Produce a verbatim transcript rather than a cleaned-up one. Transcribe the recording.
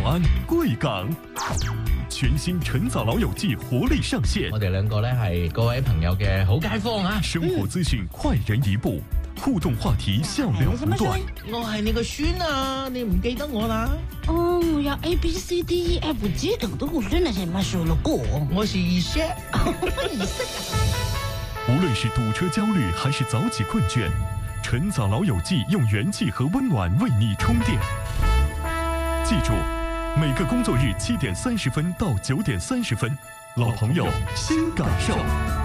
安贵港。全新晨早老友記活力上線， 我哋兩個咧係各位朋友嘅好街坊啊！ 生活資訊快人一步，互動話題笑料不斷。 我係你個孫啊，你唔記得我啦？ 哦，我有 A B C D E F G 等的我孫係什麼數了過？ 我是二叔。 二叔。 無論是堵車焦慮還是早起困倦，晨早老友記用元氣和溫暖為你充電。記住，每個工作日七點三十分到九點三十分，老朋友新感受。